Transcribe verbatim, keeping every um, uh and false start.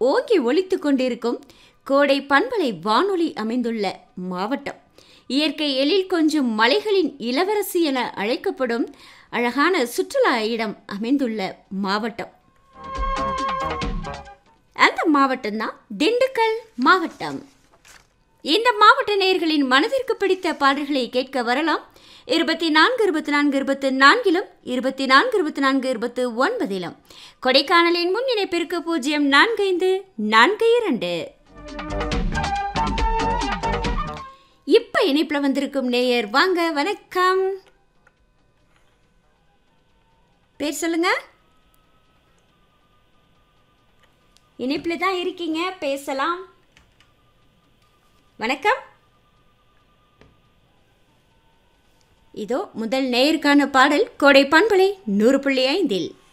ஓங்கி ஒலித்து கொண்டிருக்கும் கோடை பண்பலை வானொலி அமைந்துள்ள மாவட்டம். இயற்கை எழில் கொஞ்சம் மலைகளின் இளவரசி என அழைக்கப்படும் அழகான சுற்றுலா இடம் அமைந்துள்ள மாவட்டம். அந்த மாவட்டம் தான் திண்டுக்கல் மாவட்டம். இந்த மாவட்ட நேயர்களின் மனதிற்கு பிடித்த பாடல்களை கேட்க வரலாம். இருபத்தி நான்கு இருபத்தி நான்கு இருபத்தி நான்கிலும் இருபத்தி நான்கு இருபத்தி நான்கு இருபத்தி ஒன்பதிலும் கொடைக்கானலின் முன் இணைப்பிற்கு பூஜ்ஜியம் நான்கு ஐந்து நான்கு இரண்டு. இப்ப இணைப்புல வந்திருக்கும் நேயர் வாங்க, வணக்கம். பேர் சொல்லுங்க. இணைப்புல தான் இருக்கீங்க, பேசலாம். வணக்கம். இதோ முதல் நேயருக்கான பாடல் கோடை பண்பலை நூறு புள்ளி ஐந்தில்.